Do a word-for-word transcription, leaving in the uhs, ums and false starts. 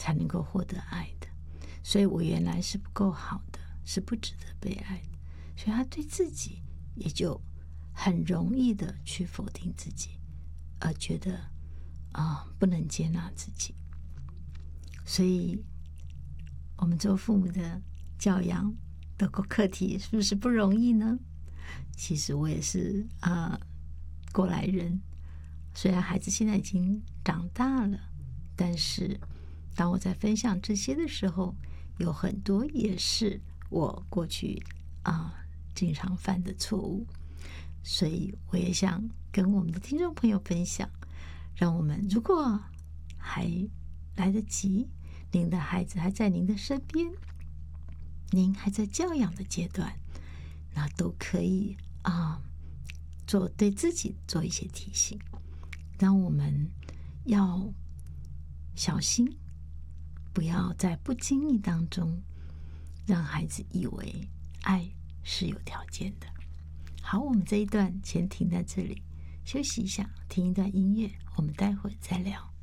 才能够获得爱的。所以我原来是不够好的，是不值得被爱的，所以他对自己也就很容易的去否定自己，而觉得啊、呃、不能接纳自己。所以我们做父母的教养的课题是不是不容易呢？其实我也是啊、呃、过来人，虽然孩子现在已经长大了，但是当我在分享这些的时候，有很多也是我过去啊、呃、经常犯的错误。所以我也想跟我们的听众朋友分享，让我们如果还来得及，您的孩子还在您的身边，您还在教养的阶段，那都可以啊、呃、做对自己做一些提醒，让我们要小心，不要在不经意当中让孩子以为爱是有条件的。好，我们这一段先停在这里，休息一下，听一段音乐，我们待会儿再聊。